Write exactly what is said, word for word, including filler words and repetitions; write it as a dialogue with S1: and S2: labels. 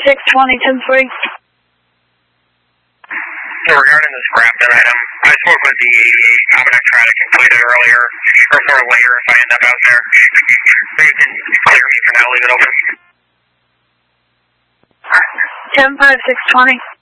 S1: six twenty, ten three.
S2: Regarding this Grafton item, I spoke with the eighty-eight. I'm going to try to complete it earlier, or sort of later if I end up out there. They can clear me for now, leave it open.
S1: ten five, six twenty.